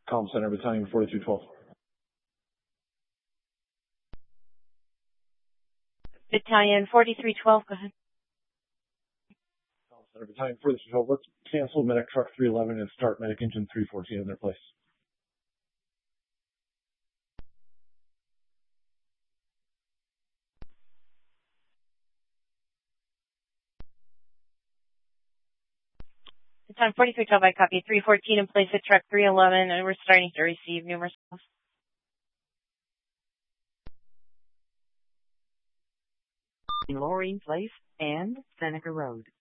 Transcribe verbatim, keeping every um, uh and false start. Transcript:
Comm Center, Battalion forty-three twelve. Battalion forty-three twelve, go ahead. Comm Center, Battalion forty-three twelve, let's cancel medic truck three eleven and start medic engine three fourteen in their place. Battalion forty-three twelve, I copy. three fourteen in place at truck three eleven, and we're starting to receive numerous calls. Loring Place and Seneca Road.